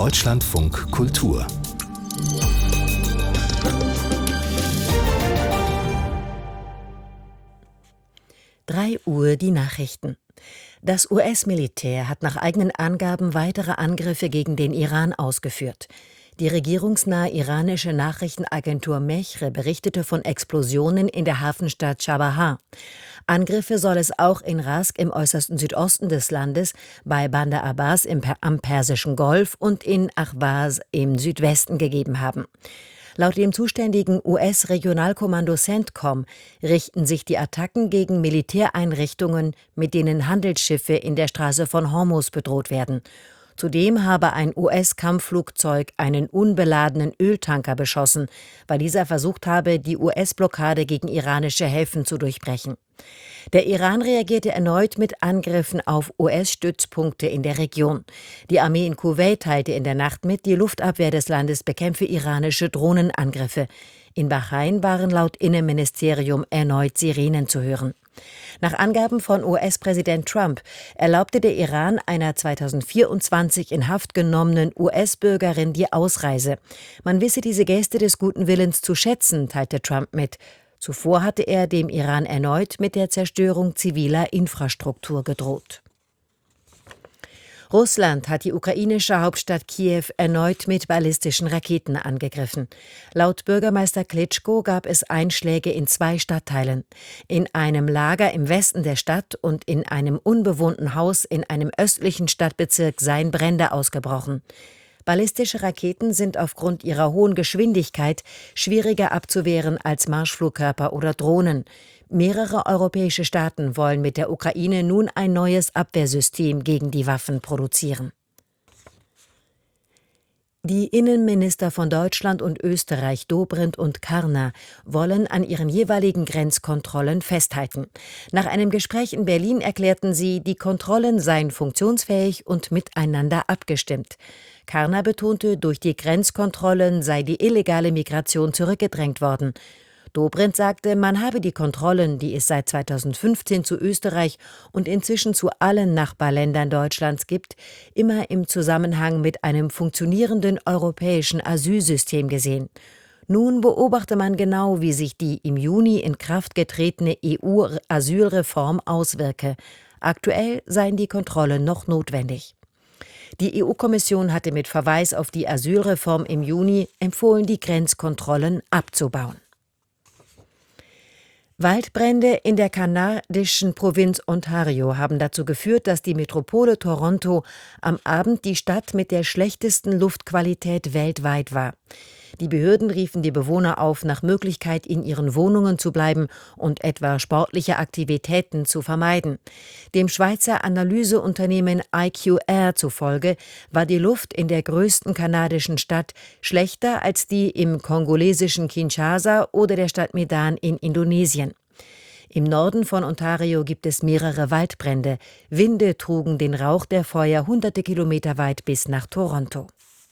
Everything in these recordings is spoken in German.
Deutschlandfunk Kultur. Drei Uhr die Nachrichten. Das US-Militär hat nach eigenen Angaben weitere Angriffe gegen den Iran ausgeführt. Die regierungsnahe iranische Nachrichtenagentur Mehre berichtete von Explosionen in der Hafenstadt Chabahar. Angriffe soll es auch in Rask im äußersten Südosten des Landes, bei Bandar Abbas am Persischen Golf und in Ahvaz im Südwesten gegeben haben. Laut dem zuständigen US-Regionalkommando CENTCOM richten sich die Attacken gegen Militäreinrichtungen, mit denen Handelsschiffe in der Straße von Hormuz bedroht werden. Zudem habe ein US-Kampfflugzeug einen unbeladenen Öltanker beschossen, weil dieser versucht habe, die US-Blockade gegen iranische Häfen zu durchbrechen. Der Iran reagierte erneut mit Angriffen auf US-Stützpunkte in der Region. Die Armee in Kuwait teilte in der Nacht mit, die Luftabwehr des Landes bekämpfe iranische Drohnenangriffe. In Bahrain waren laut Innenministerium erneut Sirenen zu hören. Nach Angaben von US-Präsident Trump erlaubte der Iran einer 2024 in Haft genommenen US-Bürgerin die Ausreise. Man wisse diese Geste des guten Willens zu schätzen, teilte Trump mit. Zuvor hatte er dem Iran erneut mit der Zerstörung ziviler Infrastruktur gedroht. Russland hat die ukrainische Hauptstadt Kiew erneut mit ballistischen Raketen angegriffen. Laut Bürgermeister Klitschko gab es Einschläge in 2 Stadtteilen. In einem Lager im Westen der Stadt und in einem unbewohnten Haus in einem östlichen Stadtbezirk seien Brände ausgebrochen. Ballistische Raketen sind aufgrund ihrer hohen Geschwindigkeit schwieriger abzuwehren als Marschflugkörper oder Drohnen. Mehrere europäische Staaten wollen mit der Ukraine nun ein neues Abwehrsystem gegen die Waffen produzieren. Die Innenminister von Deutschland und Österreich, Dobrindt und Karner, wollen an ihren jeweiligen Grenzkontrollen festhalten. Nach einem Gespräch in Berlin erklärten sie, die Kontrollen seien funktionsfähig und miteinander abgestimmt. Karner betonte, durch die Grenzkontrollen sei die illegale Migration zurückgedrängt worden. Dobrindt sagte, man habe die Kontrollen, die es seit 2015 zu Österreich und inzwischen zu allen Nachbarländern Deutschlands gibt, immer im Zusammenhang mit einem funktionierenden europäischen Asylsystem gesehen. Nun beobachte man genau, wie sich die im Juni in Kraft getretene EU-Asylreform auswirke. Aktuell seien die Kontrollen noch notwendig. Die EU-Kommission hatte mit Verweis auf die Asylreform im Juni empfohlen, die Grenzkontrollen abzubauen. Waldbrände in der kanadischen Provinz Ontario haben dazu geführt, dass die Metropole Toronto am Abend die Stadt mit der schlechtesten Luftqualität weltweit war. Die Behörden riefen die Bewohner auf, nach Möglichkeit in ihren Wohnungen zu bleiben und etwa sportliche Aktivitäten zu vermeiden. Dem Schweizer Analyseunternehmen IQR zufolge war die Luft in der größten kanadischen Stadt schlechter als die im kongolesischen Kinshasa oder der Stadt Medan in Indonesien. Im Norden von Ontario gibt es mehrere Waldbrände. Winde trugen den Rauch der Feuer hunderte Kilometer weit bis nach Toronto.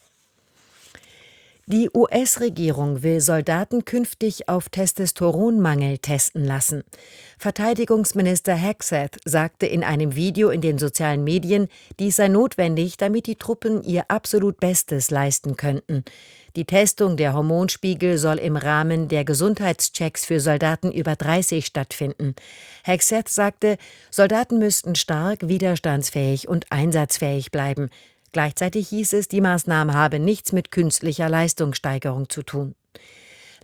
Die US-Regierung will Soldaten künftig auf Testosteronmangel testen lassen. Verteidigungsminister Hegseth sagte in einem Video in den sozialen Medien, dies sei notwendig, damit die Truppen ihr absolut Bestes leisten könnten. Die Testung der Hormonspiegel soll im Rahmen der Gesundheitschecks für Soldaten über 30 stattfinden. Hegseth sagte, Soldaten müssten stark, widerstandsfähig und einsatzfähig bleiben. Gleichzeitig hieß es, die Maßnahme habe nichts mit künstlicher Leistungssteigerung zu tun.